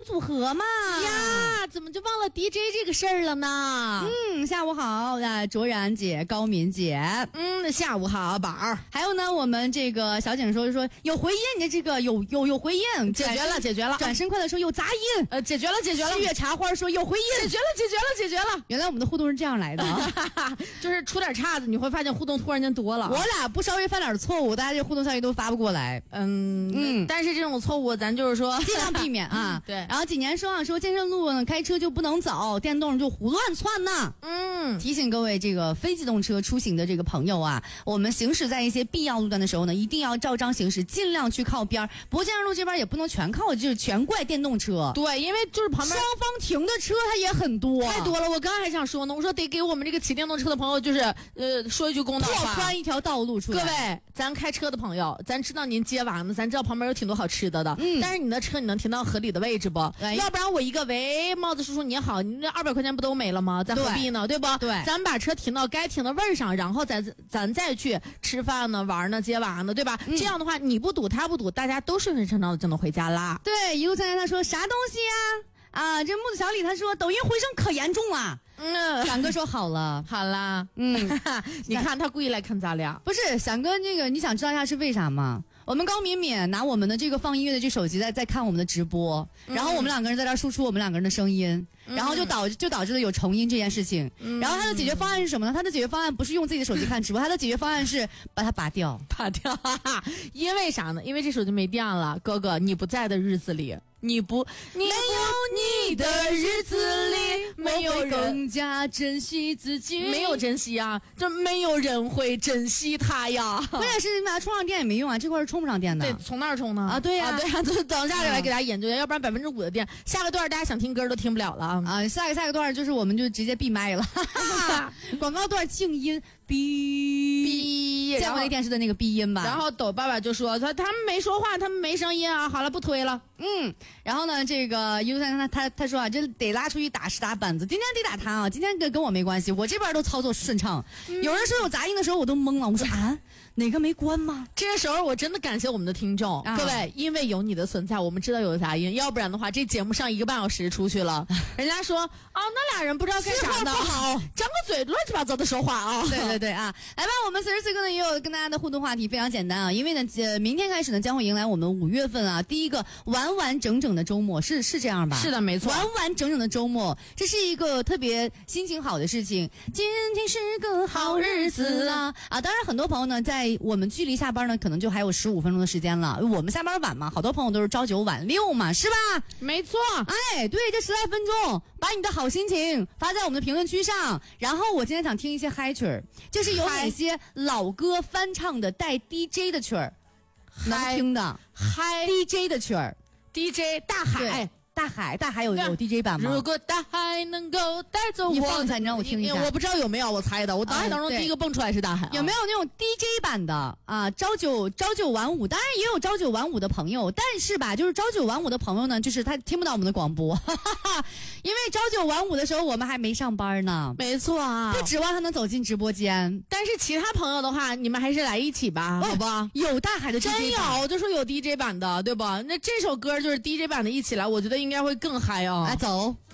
组合嘛。 呀，怎么就忘了 DJ 这个事儿了呢？ 下午好，卓然姐、高敏姐。 下午好，宝儿。 还有呢，我们这个小景说有回音，你这个有回音， 解决了。 转身快乐说有杂音， 解决了。 七月茶花说有回音， 解决了。 原来我们的互动是这样来的， 就是出点岔子，你会发现互动突然间多了。 我俩不稍微犯点错误，大家这互动效益都发不过来。 但是这种错误咱就是说尽量避免啊。 对。 然后几年说健身路呢，开车就不能走，电动就胡乱窜呢。提醒各位这个非机动车出行的这个朋友啊，我们行驶在一些必要路段的时候呢，一定要照章行驶，尽量去靠边。不过建设路这边也不能全靠，就是全怪电动车。 对，因为就是旁边双方停的车它也很多， 太多了。我刚才还想说呢，我说得给我们这个骑电动车的朋友，就是说一句公道话， 拓宽一条道路出来。 各位，咱开车的朋友，咱知道您接完了，咱知道旁边有挺多好吃的，但是你的车你能停到合理的位置不？要不然我一个喂，帽子叔叔你好，你这200块钱不都没了吗？咱何必呢？对不？ 对， 咱把车停到该停的位儿上，然后咱再去吃饭呢、玩呢、接娃呢，对吧？这样的话，你不堵，他不堵，大家都顺顺畅畅的就能回家啦。 对，一路参加他说啥东西呀？这木子小李他说抖音回声可严重了。翔哥说好了， 你看他故意来看咱俩， 不是翔哥那个，你想知道一下是为啥吗？我们高敏敏拿我们的这个放音乐的这手机在看我们的直播，然后我们两个人在这输出我们两个人的声音，然后就导致了有重音这件事情。然后他的解决方案是什么呢？他的解决方案不是用自己的手机看直播，他的解决方案是把它拔掉。 因为啥呢？因为这手机没电了，哥哥你不在的日子里。没有你的日子里，没有人更加珍惜自己。 没有珍惜啊，就没有人会珍惜它呀。 关键是拿充上电也没用啊，这块是充不上电的。 对，从哪儿充呢？ 对呀， 就等下来给大家研究一下，要不然5%的电，下个段大家想听歌都听不了了啊。 下个段就是我们就直接闭麦了，广告段静音闭，见过那电视的那个闭音吧？ 然后抖爸爸就说他们没说话，他们没声音啊。好了，不推了。 然后呢，这个一路三他说啊，这得拉出去打10打板子，今天得打他啊，今天跟我没关系，我这边都操作顺畅。有人说有杂音的时候我都懵了，我说哪个没关吗？ 这个时候我真的感谢我们的听众，各位，因为有你的存在，我们知道有杂音，要不然的话这节目上1个半小时出去了，人家说那俩人不知道干啥呢， 不好， 张个嘴乱七八糟的说话啊。 对啊，来吧，我们此时此刻呢也有跟大家的互动话题，非常简单啊，因为呢明天开始呢将会迎来我们5月份啊第一个完完整整的周末，是这样吧？ 是的，没错， 完完整整的周末，这是一个特别心情好的事情。今天是个好日子啊！当然很多朋友呢在我们距离下班呢可能就还有15分钟的时间了，我们下班晚嘛，好多朋友都是朝9晚6嘛，是吧？ 没错， 对，这10来分钟把你的好心情发在我们的评论区上，然后我今天想听一些嗨曲儿，就是有哪些老歌翻唱的带 DJ 的曲儿能听的嗨 DJ 的曲儿。 DJ 大海有 DJ 版吗？ 如果大海能够带走我， 你放一下，你让我听一下。 我不知道有没有，我猜的。我脑海当中第一个蹦出来是大海。 有没有那种 DJ 版的啊？朝九晚五，当然也有朝九晚五的朋友，但是吧，就是朝九晚五的朋友呢，就是他听不到我们的广播，因为朝九晚五的时候我们还没上班呢。 没错啊， 不指望他能走进直播间。 但是其他朋友的话，你们还是来一起吧，好吧？ 有大海的 DJ 版， 真有，就说有 DJ 版的，对吧？那这首歌就是 DJ 版的，一起来，我觉得应该会更嗨哦。 走。